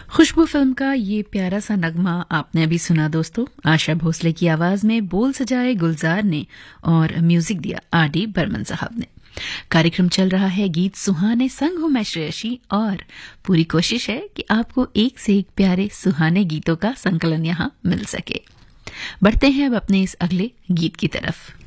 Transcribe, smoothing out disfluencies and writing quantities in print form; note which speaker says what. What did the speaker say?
Speaker 1: खुशबू film का ये प्यारा सा नगमा आपने अभी सुना दोस्तों। आशा भोसले की आवाज में बोल सजाए गुलजार ने और म्यूजिक दिया आर.डी. बर्मन साहब ने। कार्यक्रम चल रहा है गीत सुहाने, संग हूं मैं श्रेयसी और पूरी कोशिश है कि आपको एक से एक प्यारे सुहाने गीतों का संकलन यहां मिल सके। बढ़ते हैं अब अपने इस अगले गीत की तरफ।